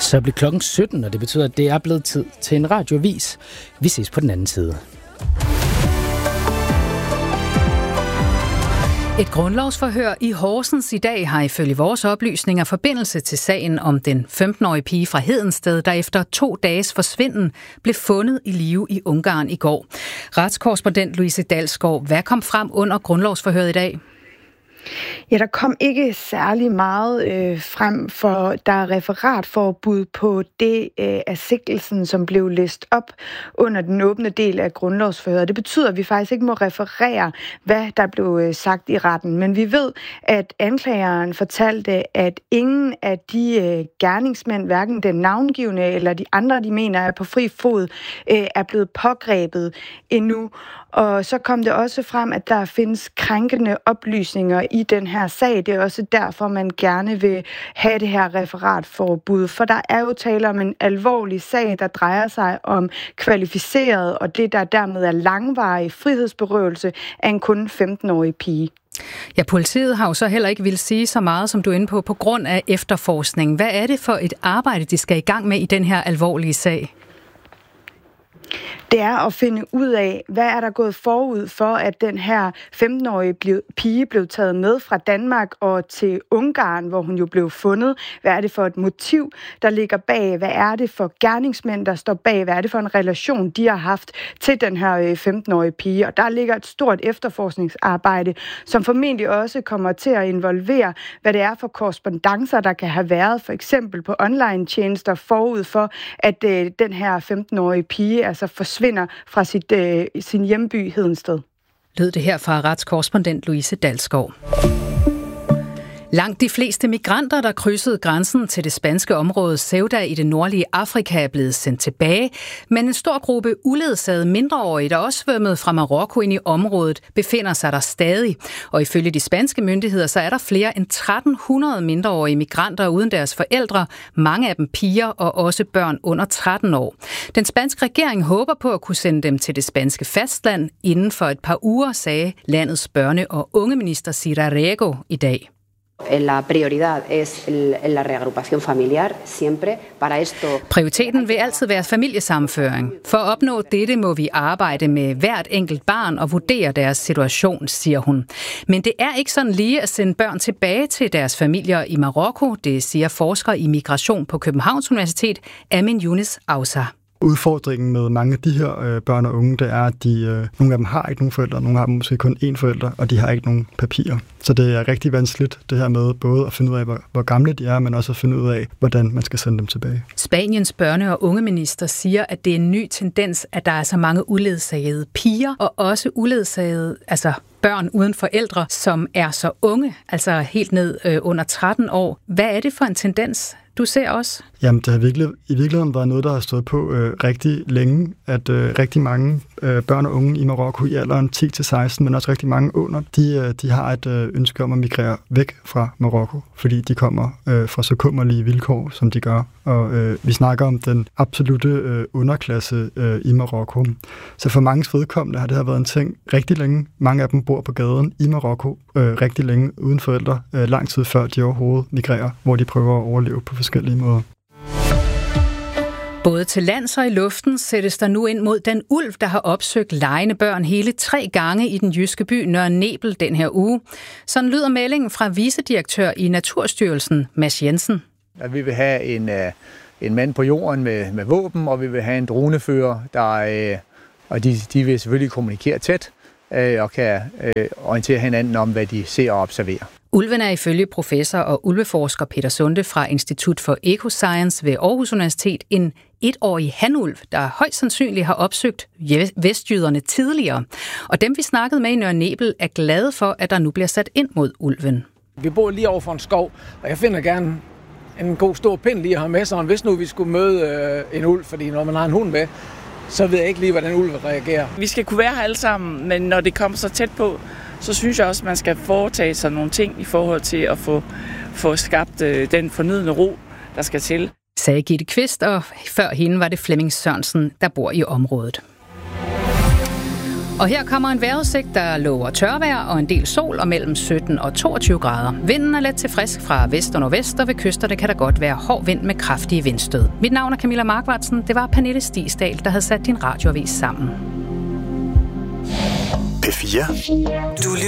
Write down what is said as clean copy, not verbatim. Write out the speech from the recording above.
Så bliver klokken 17, og det betyder, at det er blevet tid til en radioavis. Vi ses på den anden side. Et grundlovsforhør i Horsens i dag har ifølge vores oplysninger forbindelse til sagen om den 15-årige pige fra Hedensted, der efter 2 dages forsvinden blev fundet i live i Ungarn i går. Retskorrespondent Louise Dalsgaard, hvad kom frem under grundlovsforhøret i dag? Ja, der kom ikke særlig meget frem, for der er referatforbud på det af sigtelsen, som blev læst op under den åbne del af grundlovsforhøret. Det betyder, at vi faktisk ikke må referere, hvad der blev sagt i retten. Men vi ved, at anklageren fortalte, at ingen af de gerningsmænd, hverken den navngivne eller de andre, de mener er på fri fod, er blevet pågrebet endnu. Og så kom det også frem, at der findes krænkende oplysninger i den her sag. Det er også derfor, man gerne vil have det her referatforbud. For der er jo tale om en alvorlig sag, der drejer sig om kvalificeret, og det der dermed er langvarig frihedsberøvelse af en kun 15-årig pige. Ja, politiet har jo så heller ikke ville sige så meget, som du er inde på grund af efterforskning. Hvad er det for et arbejde, de skal i gang med i den her alvorlige sag? Det er at finde ud af, hvad er der gået forud for, at den her 15-årige pige blev taget med fra Danmark og til Ungarn, hvor hun jo blev fundet. Hvad er det for et motiv, der ligger bag? Hvad er det for gerningsmænd, der står bag? Hvad er det for en relation, de har haft til den her 15-årige pige? Og der ligger et stort efterforskningsarbejde, som formentlig også kommer til at involvere, hvad det er for korrespondancer, der kan have været, for eksempel på online-tjenester forud for, at den her 15-årige pige altså forsvinder fra sin hjemby Hedensted. Lød det her fra retskorrespondent Louise Dalsgaard. Langt de fleste migranter, der krydsede grænsen til det spanske område Ceuta i det nordlige Afrika, er blevet sendt tilbage, men en stor gruppe uledsagede mindreårige, der også svømmede fra Marokko ind i området, befinder sig der stadig. Og ifølge de spanske myndigheder, så er der flere end 1300 mindreårige migranter uden deres forældre, mange af dem piger og også børn under 13 år. Den spanske regering håber på at kunne sende dem til det spanske fastland inden for et par uger, sagde landets børne- og ungeminister Sira Rego i dag. La prioridad es la reagrupación familiar siempre para esto. Prioriteten vil altid være familiesammenføring. For at opnå dette må vi arbejde med hvert enkelt barn og vurdere deres situation, siger hun. Men det er ikke sådan lige at sende børn tilbage til deres familier i Marokko, det siger forsker i migration på Københavns Universitet, Amin Younes Ausa. Udfordringen med mange af de her børn og unge, det er, at nogle af dem har ikke nogen forældre, nogle har måske kun én forælder, og de har ikke nogen papirer. Så det er rigtig vanskeligt, det her med både at finde ud af, hvor gamle de er, men også at finde ud af, hvordan man skal sende dem tilbage. Spaniens børne- og ungeminister siger, at det er en ny tendens, at der er så mange uledsagede piger, og også uledsagede, altså børn uden forældre, som er så unge, altså helt ned under 13 år. Hvad er det for en tendens, du ser også? Jamen, det har i virkeligheden været noget, der har stået på rigtig længe, at rigtig mange børn og unge i Marokko i alderen 10-16, men også rigtig mange under, de har et ønske om at migrere væk fra Marokko, fordi de kommer fra så kummerlige vilkår, som de gør. Og vi snakker om den absolute underklasse i Marokko. Så for manges vedkommende har det her været en ting rigtig længe. Mange af dem bor på gaden i Marokko rigtig længe uden forældre, lang tid før de overhovedet migrerer, hvor de prøver at overleve på forskellige måder. Både til lands og i luften sættes der nu ind mod den ulv, der har opsøgt legende børn hele 3 gange i den jyske by Nørre Nebel den her uge. Sådan lyder meldingen fra vicedirektør i Naturstyrelsen, Mads Jensen. At vi vil have en mand på jorden med våben, og vi vil have en dronefører, og de vil selvfølgelig kommunikere tæt og kan orientere hinanden om, hvad de ser og observerer. Ulven er ifølge professor og ulveforsker Peter Sunde fra Institut for Ecoscience ved Aarhus Universitet en 1-årig hanulv, der højst sandsynligt har opsøgt vestjyderne tidligere. Og dem, vi snakkede med i Nørre Nebel, er glade for, at der nu bliver sat ind mod ulven. Vi bor lige over for en skov, og jeg finder gerne en god stor pind lige at have med sig. Hvis nu vi skulle møde en ulv, fordi når man har en hund med, så ved jeg ikke lige, hvordan ulven reagerer. Vi skal kunne være her alle sammen, men når det kommer så tæt på, så synes jeg også, at man skal foretage sig nogle ting i forhold til at få skabt den fornødne ro, der skal til. Sagde Gitte Kvist, og før hende var det Flemming Sørensen, der bor i området. Og her kommer en vejrudsigt, der lover tørvejr og en del sol og mellem 17 og 22 grader. Vinden er let til frisk fra vest og nordvest, og ved kysterne kan der godt være hård vind med kraftige vindstød. Mit navn er Camilla Markvartsen. Det var Pernille Stigsdal, der havde sat din radioavis sammen. P4.